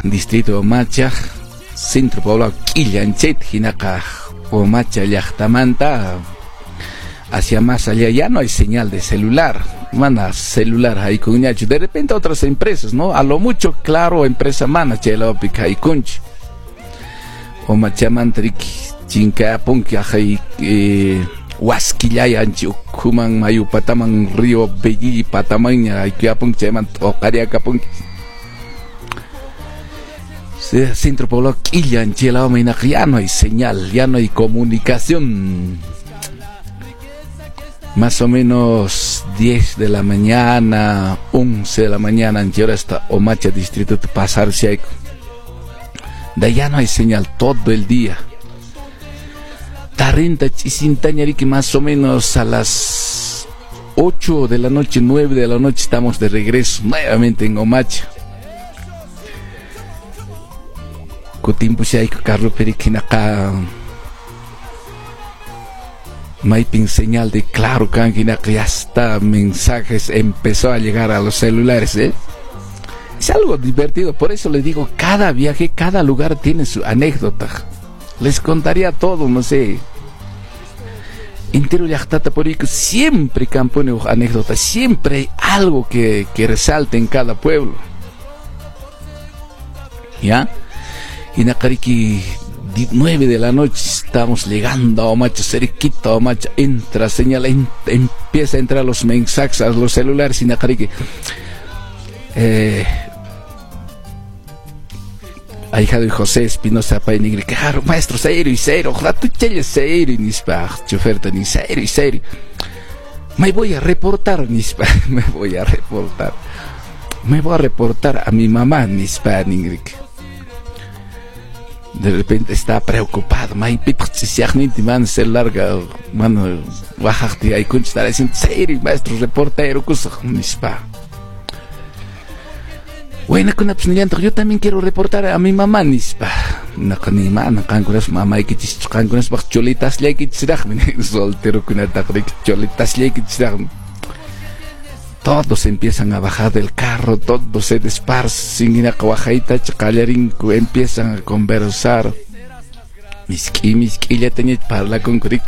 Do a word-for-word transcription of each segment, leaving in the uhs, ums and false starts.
distrito Omacha, centro poblado Quillanchit, Jinaka Omacha Llaqtamanta, hacia más allá ya no hay señal de celular, mana celular ahí con ñacho. De repente otras empresas, ¿no? A lo mucho, claro, empresa mana chela pica y kunch. Omacha mantrik chinka punki ahí Huasquillay anchi kuman mayu pataman río belli patamaña hay que apun cheman o cariaca pun centro poblado Quillanchi ya no hay señal, ya no hay comunicación. Más o menos diez de la mañana, once de la mañana, en hora está Omacha distrito de pasarse de allá no hay señal todo el día. Tarenta chisintañari que más o menos a las ocho de la noche, nueve de la noche estamos de regreso nuevamente en Omacha. Cotimpo si hay carro periquinaca Maipin señal de claro canquina que ya está mensajes empezó a llegar a los celulares, ¿eh? Es algo divertido, por eso les digo, cada viaje, cada lugar tiene su anécdota. Les contaría todo, no sé. Entero Llaqtata por ahí, siempre campone anécdotas, siempre hay algo que, que resalte en cada pueblo. ¿Ya? Y Nakariki, nueve de la noche, estamos llegando a Omacha, cerquita a Omacha, entra, señala, en, empieza a entrar los mensajes a los celulares y Nakariki. Eh, Hija de José Espinosa Painigri, claro, maestro, serio y serio, ojalá tu chelle serio, nispa, choferta, ni serio y serio. Me voy a reportar, nispa, me voy a reportar. Me voy a reportar a mi mamá, nispa, ningrik. De repente está preocupado, may pito, si se agniti, man, se larga, mano, bajarte, hay concha, estar diciendo, serio, maestro, reportero, cosa, nispa. Bueno, con yo también quiero reportar a mi mamá, nispa. No con mi mamá, con las mamá y que con las cholitas le que soltero con la cholitas le que todos empiezan a bajar del carro, todos se desparcen en la cuajaita, chacalarín, empiezan a conversar. Miski, miski, ya tenía para la con cric.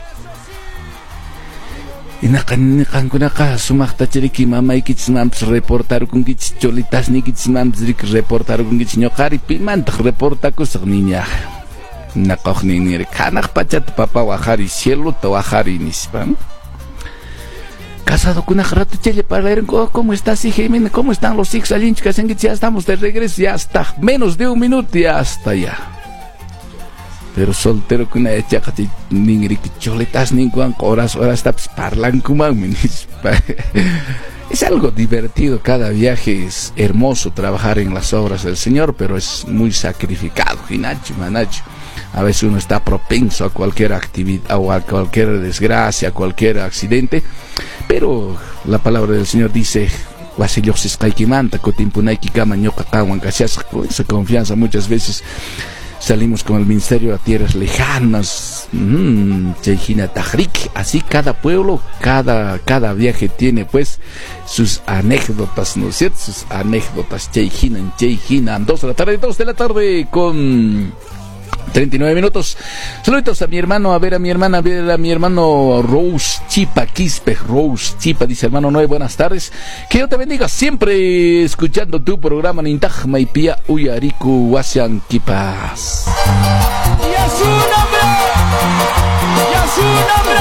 Y nakan nakan kuna ka sumakta chiriki mama ikits mams reportar con kits cholitas ni kits mams reportar con kits nyokari pimant reporta ko sa niña nakok ni ni kanak pachat papa wahari cielo to wahari nispan casado con una rato chele para ver cómo estás hija y cómo están los hijos alinchas en que ya estamos de regreso, ya está menos de un minuto ya está ya. Pero soltero con una chacati ningri choletas ningún horas horas taps parlan kuman. Es algo divertido, cada viaje es hermoso trabajar en las obras del Señor, pero es muy sacrificado, Hinacho, Manacho. A veces uno está propenso a cualquier actividad o a cualquier desgracia, a cualquier accidente, pero la palabra del Señor dice, con esa confianza muchas veces salimos con el ministerio a tierras lejanas, mmm, así cada pueblo, cada, cada viaje tiene pues sus anécdotas, ¿no es cierto? Sus anécdotas, Cheijinan, Cheijinan, dos de la tarde, dos de la tarde con treinta y nueve minutos. Saludos a mi hermano, a ver a mi hermana, a ver a mi hermano Rose Chipa, Quispe, Rose Chipa, dice hermano Noé, buenas tardes. Que Dios te bendiga, siempre escuchando tu programa Nintaj Maipía Uyariku Wasian Kipas. ¡Y a su nombre! ¡Y a su nombre!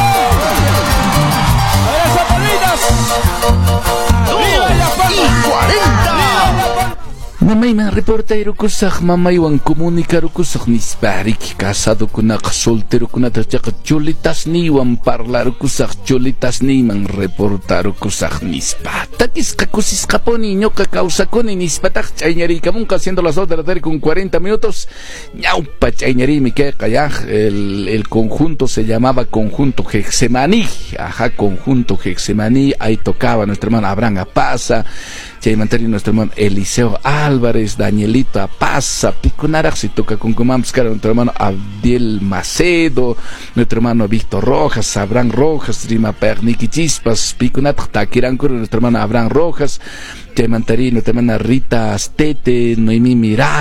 ¡A las zapalitas! ¡Arriba la palma! ¡cuarenta! Mamay man reportero kusaq mamaywan comunicar kusaq nisparik casado kunak soltero kunata chaqa cholitas niwan parlar kusaq cholitas niman reportar kusaq nispa takisqa kusisqapuni ñoqa kawsakuni nispataq ch'añariykamunqa siendo las dos de la tarde con cuarenta minutos ñawpa ch'añariymi kayqa ya el, el conjunto se llamaba Conjunto Getsemaní, ajá, Conjunto Getsemaní, ahí tocaba nuestro hermano Abraham Apaza, Chaymantari, nuestro hermano Eliseo Álvarez, Danielito Apaza, Picunarak, si toca con Comamscar, nuestro hermano Abdiel Macedo, nuestro hermano Víctor Rojas, Abraham Rojas, Rima Perniki Chispas, Picunatak, Takirancur, nuestro hermano Abraham Rojas, Chaymantari, nuestra hermana Rita Astete, Noemí Miranda.